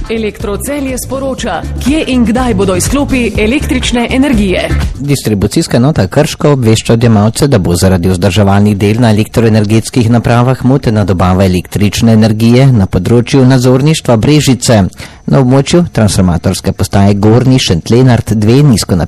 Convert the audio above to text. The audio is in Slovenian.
Elektrocelje sporoča, kje in kdaj bodo izklopi električne energije. Distribucijska enota Krško obvešča odjemalce, da bo zaradi vzdrževalnih del na elektroenergetskih napravah motena dobava električne energije na področju nadzorništva Brežice. Na območju transformatorske postaje Gornji Šentlenart 2 nizko